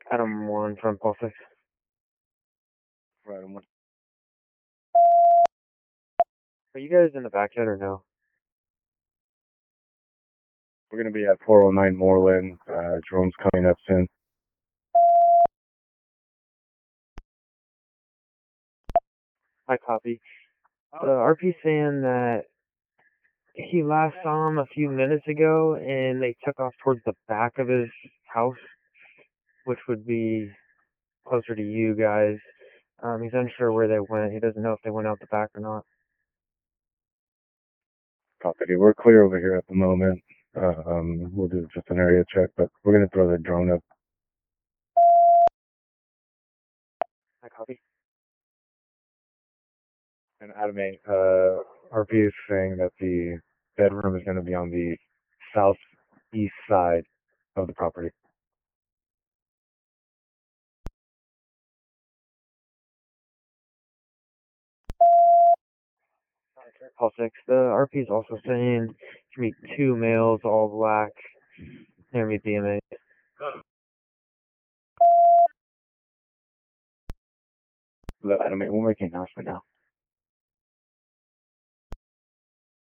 Adam 1 from Pulse 6. Right, I'm with Are you guys in the back yet or no? We're going to be at 409 Moreland. Drone's coming up soon. I copy. The RP saying that he last saw him a few minutes ago and they took off towards the back of his house, which would be closer to you guys. He's unsure where they went. He doesn't know if they went out the back or not. Copy. We're clear over here at the moment. We'll do just an area check, but we're going to throw the drone up. I copy. And Adam 8, RP is saying that the bedroom is going to be on the southeast side of the property. Pulse 6. The RP is also saying it's going to be 2 males, all black, near me BMA. Adam 8, we'll make an announcement now.